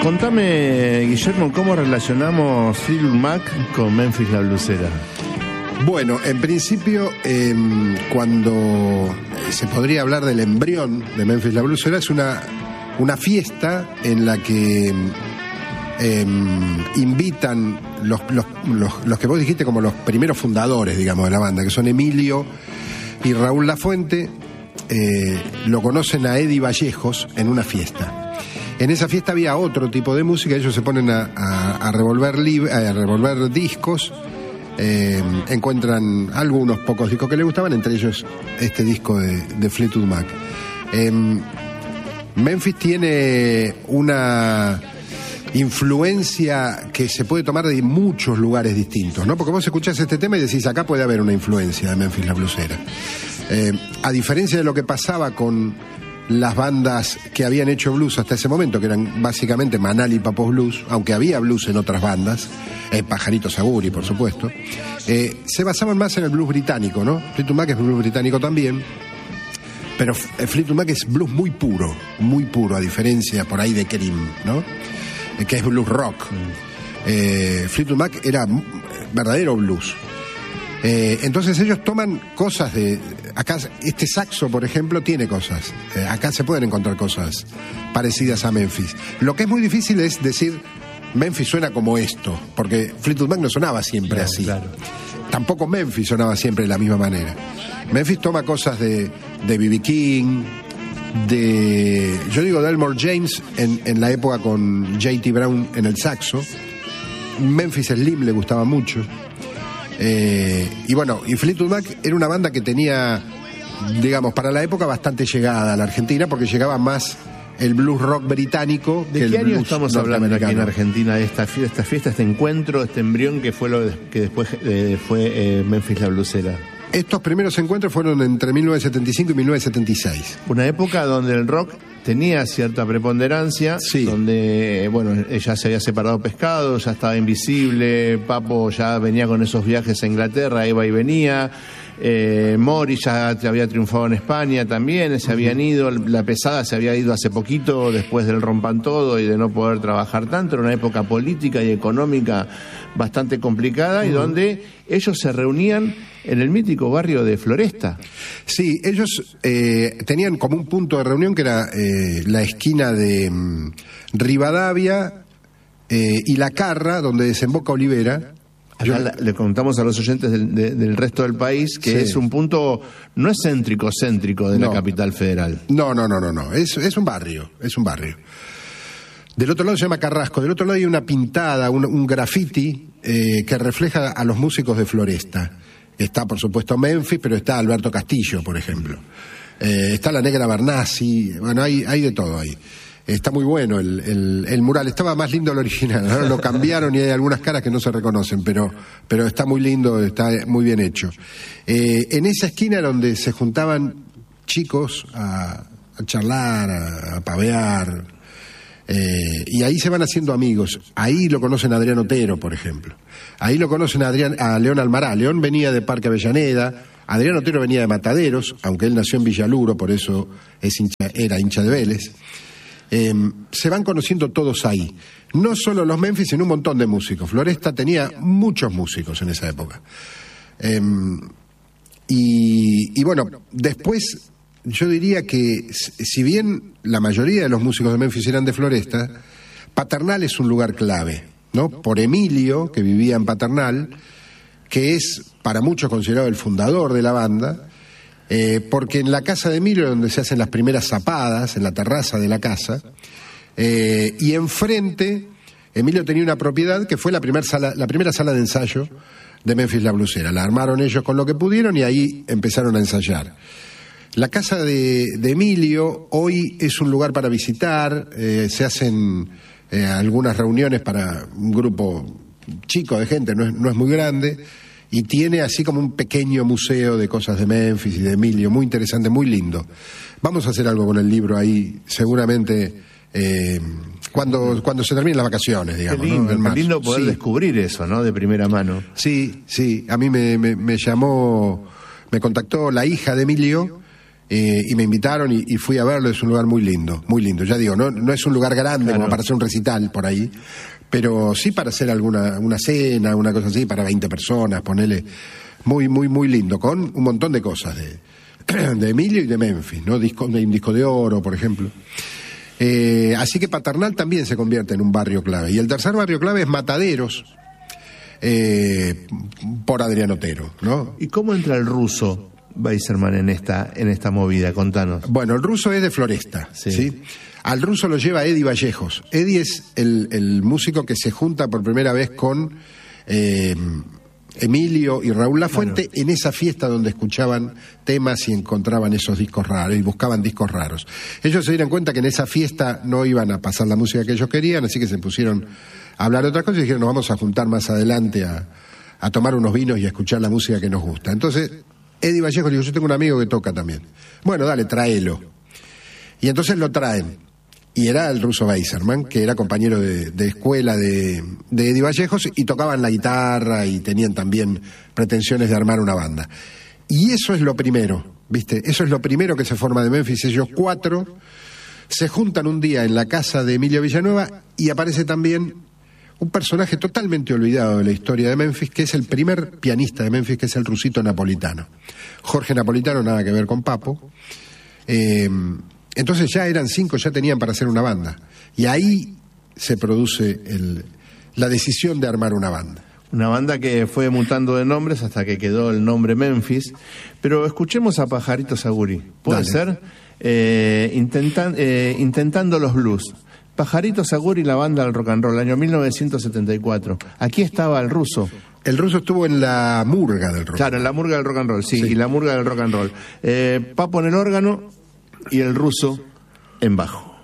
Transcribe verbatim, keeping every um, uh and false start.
Contame, Guillermo, ¿cómo relacionamos Fleetwood Mac con Memphis la Blusera? Bueno, en principio, eh, cuando se podría hablar del embrión de Memphis la Blusera, es una, una fiesta en la que eh, invitan los, los, los, los que vos dijiste como los primeros fundadores, digamos, de la banda, que son Emilio y Raúl Lafuente. Eh, lo conocen a Eddie Vallejos en una fiesta. En esa fiesta había otro tipo de música, ellos se ponen a, a, a, revolver, li- a revolver discos, eh, encuentran algunos pocos discos que les gustaban, entre ellos este disco de, de Fleetwood Mac. Eh, Memphis tiene una influencia que se puede tomar de muchos lugares distintos, ¿no? Porque vos escuchás este tema y decís, acá puede haber una influencia de Memphis la Blusera. Eh, a diferencia de lo que pasaba con las bandas que habían hecho blues hasta ese momento, que eran básicamente Manal y Papos Blues, aunque había blues en otras bandas, eh, Pajarito Saguri, por supuesto, eh, se basaban más en el blues británico, ¿no? Fleetwood Mac es blues británico también, pero Fleetwood Mac es blues muy puro, muy puro, a diferencia por ahí de Cream, ¿no? Eh, que es blues rock. Eh, Fleetwood Mac era verdadero blues. Eh, entonces ellos toman cosas de... Acá, este saxo, por ejemplo, tiene cosas. Eh, acá se pueden encontrar cosas parecidas a Memphis. Lo que es muy difícil es decir, Memphis suena como esto, porque Fleetwood Mac no sonaba siempre claro, así. Claro. Tampoco Memphis sonaba siempre de la misma manera. Memphis toma cosas de de B B King, de... Yo digo de Elmore James en, en la época con J T Brown en el saxo. Memphis Slim le gustaba mucho. Eh, y bueno, y Fleetwood Mac era una banda que tenía, digamos, para la época bastante llegada a la Argentina, porque llegaba más el blues rock británico que ¿De el qué blues año estamos hablando aquí en Argentina? De esta, esta fiesta, este encuentro, este embrión que fue lo de, que después eh, fue eh, Memphis la Blusera. Estos primeros encuentros fueron entre mil novecientos setenta y cinco y mil novecientos setenta y seis. Una época donde el rock tenía cierta preponderancia, sí. donde, bueno, ella se había separado Pescado, ya estaba Invisible, Papo ya venía con esos viajes a Inglaterra, iba y venía, eh, Mori ya había triunfado en España también, se habían ido, La Pesada se había ido hace poquito después del Rompan Todo y de no poder trabajar tanto, era una época política y económica bastante complicada uh-huh. y donde ellos se reunían en el mítico barrio de Floresta. Sí, ellos eh, tenían como un punto de reunión que era eh, la esquina de mm, Rivadavia eh, y La Carra, donde desemboca Olivera. Yo... La, le contamos a los oyentes del, de, del resto del país que sí. es un punto, no es céntrico, céntrico de no. la capital federal. No, no, no, no, no. Es, es un barrio, es un barrio. Del otro lado se llama Carrasco, del otro lado hay una pintada, un, un graffiti eh, que refleja a los músicos de Floresta. Está, por supuesto, Memphis, pero está Alberto Castillo, por ejemplo. Eh, está la Negra Bernasi, bueno, hay, hay de todo ahí. Está muy bueno el, el, el mural, estaba más lindo el original, ¿no? Lo cambiaron y hay algunas caras que no se reconocen, pero, pero está muy lindo, está muy bien hecho. Eh, en esa esquina donde se juntaban chicos a, a charlar, a, a pavear... Eh, y ahí se van haciendo amigos. Ahí lo conocen a Adrián Otero, por ejemplo. Ahí lo conocen a, Adrián, a León Almará. León venía de Parque Avellaneda, Adrián Otero venía de Mataderos, aunque él nació en Villaluro, por eso es hincha, era hincha de Vélez. Eh, se van conociendo todos ahí. No solo los Memphis, sino un montón de músicos. Floresta tenía muchos músicos en esa época. Eh, y, y bueno, después... Yo diría que, si bien la mayoría de los músicos de Memphis eran de Floresta, Paternal es un lugar clave, ¿no? Por Emilio, que vivía en Paternal, que es para muchos considerado el fundador de la banda, eh, porque en la casa de Emilio, donde se hacen las primeras zapadas, en la terraza de la casa, eh, y enfrente, Emilio tenía una propiedad que fue la, primer sala, la primera sala de ensayo de Memphis la Blusera. La armaron ellos con lo que pudieron y ahí empezaron a ensayar. La casa de, de Emilio hoy es un lugar para visitar, eh, se hacen eh, algunas reuniones para un grupo chico de gente, no es, no es muy grande, y tiene así como un pequeño museo de cosas de Memphis y de Emilio, muy interesante, muy lindo. Vamos a hacer algo con el libro ahí, seguramente eh, cuando, cuando se terminen las vacaciones, digamos. Qué lindo, ¿no? qué lindo poder sí. descubrir eso, ¿no? De primera mano. Sí, sí, a mí me, me, me llamó, me contactó la hija de Emilio, eh, y me invitaron y, y fui a verlo. Es un lugar muy lindo, muy lindo. Ya digo, no, no es un lugar grande claro. como para hacer un recital por ahí, pero sí para hacer alguna una cena, una cosa así, para veinte personas, ponele. Muy, muy, muy lindo, con un montón de cosas de, de Emilio y de Memphis, ¿no? Disco, de un disco de oro, por ejemplo. Eh, así que Paternal también se convierte en un barrio clave. Y el tercer barrio clave es Mataderos, eh, por Adrián Otero, ¿no? ¿Y cómo entra el ruso Weiserman en esta, en esta movida? Contanos. Bueno, el ruso es de Floresta, ¿sí? ¿sí? Al ruso lo lleva Eddie Vallejos. Eddie es el, el músico que se junta por primera vez con eh, Emilio y Raúl Lafuente, bueno, en esa fiesta donde escuchaban temas y encontraban esos discos raros y buscaban discos raros. Ellos se dieron cuenta que en esa fiesta no iban a pasar la música que ellos querían, así que se pusieron a hablar de otras cosas y dijeron, nos vamos a juntar más adelante a, a tomar unos vinos y a escuchar la música que nos gusta. Entonces Eddie Vallejo le dijo, yo tengo un amigo que toca también. Bueno, dale, tráelo. Y entonces lo traen. Y era el ruso Weiserman, que era compañero de, de escuela de, de Eddie Vallejos, y tocaban la guitarra y tenían también pretensiones de armar una banda. Y eso es lo primero, ¿viste? Eso es lo primero que se forma de Memphis. Ellos cuatro se juntan un día en la casa de Emilio Villanueva y aparece también un personaje totalmente olvidado de la historia de Memphis, que es el primer pianista de Memphis, que es el rusito Napolitano. Jorge Napolitano, nada que ver con Papo. Eh... Entonces ya eran cinco, ya tenían para hacer una banda. Y ahí se produce el, la decisión de armar una banda. Una banda que fue mutando de nombres hasta que quedó el nombre Memphis. Pero escuchemos a Pajarito Saguri. ¿Puede Dale. ser? Eh, intentan, eh, intentando los blues. Pajarito Saguri, la banda del rock and roll, año mil novecientos setenta y cuatro. Aquí estaba el ruso. El ruso estuvo en la murga del rock. Claro, en la murga del rock and roll, sí, sí. y la murga del rock and roll. Eh, Papo en el órgano y el ruso en bajo.